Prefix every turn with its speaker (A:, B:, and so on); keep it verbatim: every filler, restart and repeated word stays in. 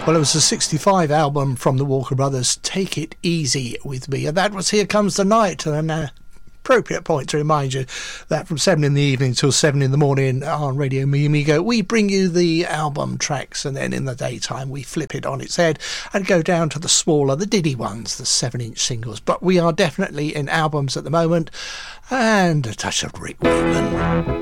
A: Well, it was a sixty-five album from the Walker Brothers, Take It Easy With Me, and that was Here Comes the Night, and an appropriate point to remind you that from seven in the evening till seven in the morning on Radio Mi Amigo, we bring you the album tracks, and then in the daytime we flip it on its head and go down to the smaller, the diddy ones, the seven inch singles. But we are definitely in albums at the moment, and a touch of Rick Wakeman.